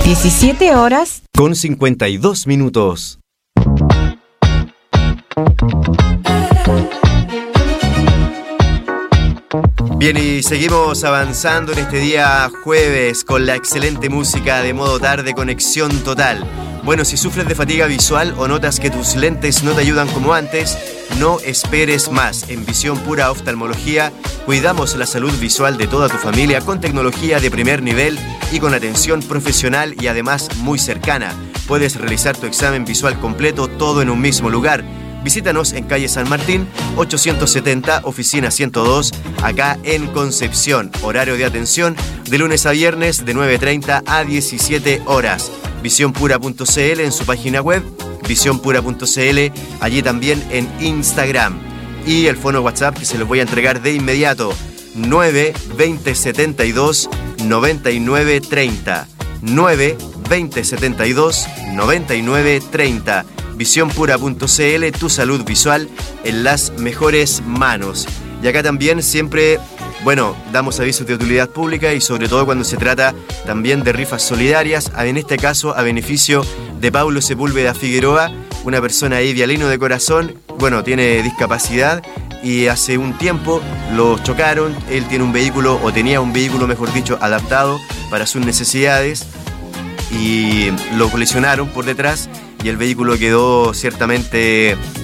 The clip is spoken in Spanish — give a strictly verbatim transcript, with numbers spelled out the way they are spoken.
diecisiete horas con cincuenta y dos minutos. Bien, y seguimos avanzando en este día jueves con la excelente música de Modo Tarde, Conexión Total. Bueno, si sufres de fatiga visual o notas que tus lentes no te ayudan como antes, no esperes más. En Visión Pura Oftalmología cuidamos la salud visual de toda tu familia con tecnología de primer nivel y con atención profesional y además muy cercana. Puedes realizar tu examen visual completo todo en un mismo lugar. Visítanos en calle San Martín, ochocientos setenta, oficina ciento dos, acá en Concepción. Horario de atención de lunes a viernes de nueve treinta a diecisiete horas. visión pura punto c l en su página web, visión pura punto c l, allí también en Instagram. Y el fono WhatsApp que se los voy a entregar de inmediato, nueve veinte setenta y dos noventa y nueve treinta. nueve veinte setenta y dos noventa y nueve treinta. visión pura punto c l, tu salud visual en las mejores manos. Y acá también siempre, bueno, damos avisos de utilidad pública y sobre todo cuando se trata también de rifas solidarias, en este caso a beneficio de Paulo Sepúlveda Figueroa, una persona ahí vialino de corazón, bueno, tiene discapacidad y hace un tiempo lo chocaron, él tiene un vehículo, o tenía un vehículo, mejor dicho, adaptado para sus necesidades y lo colisionaron por detrás y el vehículo quedó ciertamente